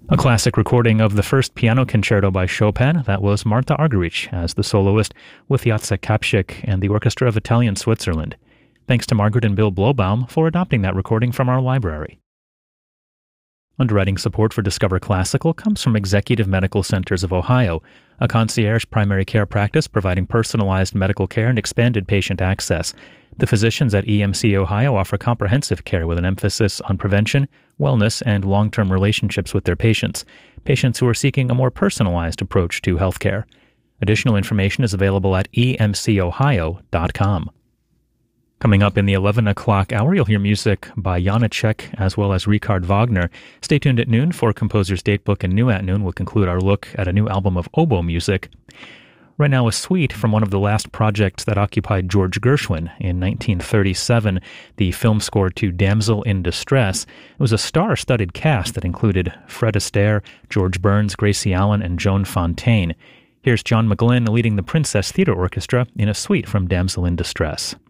A classic recording of the first piano concerto by Chopin, that was Martha Argerich as the soloist with Jacek Kapczyk and the Orchestra of Italian Switzerland. Thanks to Margaret and Bill Blowbaum for adopting that recording from our library. Underwriting support for Discover Classical comes from Executive Medical Centers of Ohio, a concierge primary care practice providing personalized medical care and expanded patient access. The physicians at EMC Ohio offer comprehensive care with an emphasis on prevention, wellness, and long-term relationships with their patients who are seeking a more personalized approach to healthcare. Additional information is available at emcohio.com. Coming up in the 11 o'clock hour, you'll hear music by Janacek as well as Richard Wagner. Stay tuned at noon for Composer's Datebook, and new at noon will conclude our look at a new album of oboe music. Right now, a suite from one of the last projects that occupied George Gershwin in 1937, the film score to Damsel in Distress. It was a star-studded cast that included Fred Astaire, George Burns, Gracie Allen, and Joan Fontaine. Here's John McGlynn leading the Princess Theatre Orchestra in a suite from Damsel in Distress.